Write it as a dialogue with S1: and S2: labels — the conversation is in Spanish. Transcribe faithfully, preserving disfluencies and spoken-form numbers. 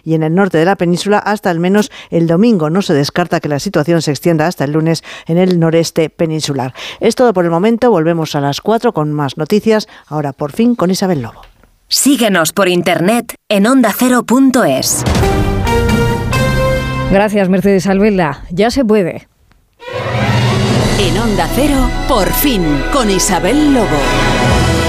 S1: y en el norte de la península hasta al menos el domingo. No se descarta que la situación se extienda hasta el lunes en el noreste peninsular. Es todo por el momento. Volvemos a las cuatro con más noticias. Ahora por fin con Isabel Lobo.
S2: Síguenos por internet en onda cero punto es.
S3: Gracias, Mercedes Albela. Ya se puede.
S4: En Onda Cero, por fin, con Isabel Lobo.